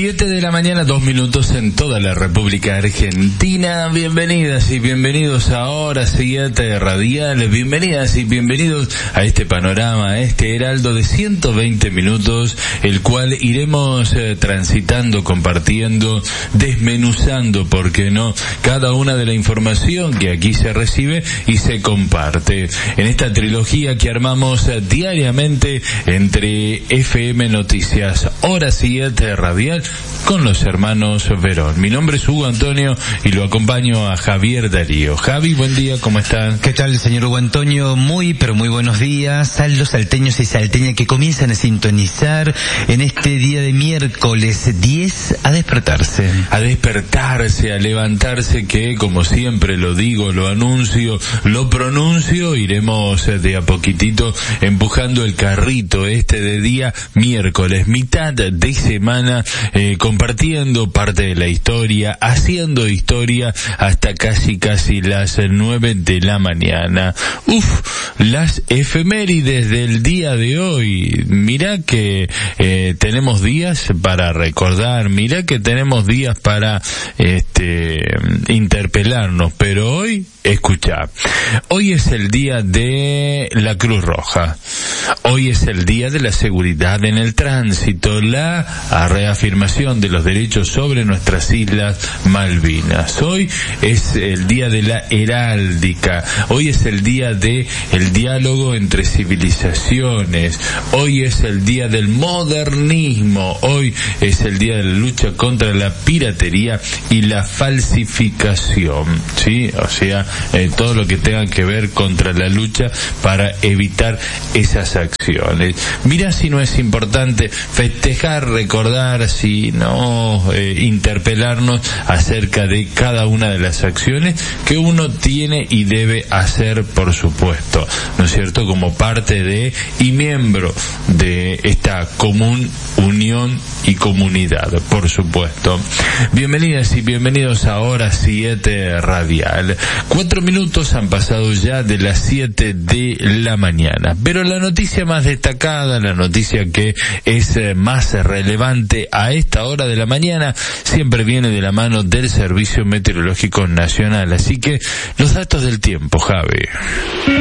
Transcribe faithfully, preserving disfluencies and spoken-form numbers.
siete de la mañana, dos minutos en toda la República Argentina. Bienvenidas y bienvenidos a Hora siete Radial. Bienvenidas y bienvenidos a este panorama, a este heraldo de ciento veinte minutos, el cual iremos eh, transitando, compartiendo, desmenuzando, ¿por qué no?, cada una de la información que aquí se recibe y se comparte. En esta trilogía que armamos eh, diariamente entre F M Noticias, Hora siete Radial, con los hermanos Verón. Mi nombre es Hugo Antonio y lo acompaño a Javier Darío. Javi, buen día, ¿cómo están? ¿Qué tal, señor Hugo Antonio? Muy, pero muy buenos días a los salteños y salteñas que comienzan a sintonizar en este día de miércoles diez a despertarse. A despertarse, a levantarse, que como siempre lo digo, lo anuncio, lo pronuncio, iremos de a poquitito empujando el carrito este de día miércoles, mitad de semana, eh, compartiendo parte de la historia, haciendo historia hasta casi casi las nueve de la mañana. Uf, las efemérides del día de hoy. Mirá que eh, tenemos días para recordar, mirá que tenemos días para este interpelarnos, pero hoy, escuchá, hoy es el día de la Cruz Roja, hoy es el día de la seguridad en el tránsito, la reafirmación de los derechos sobre nuestras Islas Malvinas. Hoy es el día de la heráldica, hoy es el día de el diálogo entre civilizaciones, hoy es el día del modernismo, hoy es el día de la lucha contra la piratería y la falsificación, ¿sí? O sea, eh, todo lo que tenga que ver contra la lucha para evitar esas acciones. Mira si no es importante festejar, recordar, si no eh, interpelarnos acerca de cada una de las acciones que uno tiene y debe hacer, por supuesto, ¿no es cierto?, como parte de y miembro de esta común unión y comunidad, por supuesto. Bienvenidas y bienvenidos a Hora siete Radial. Cuatro minutos han pasado ya de las siete de la mañana, pero la noticia más destacada, la noticia que es eh, más relevante a esta hora de la mañana, siempre viene de la mano del Servicio Meteorológico Nacional. Así que los datos del tiempo, Javi.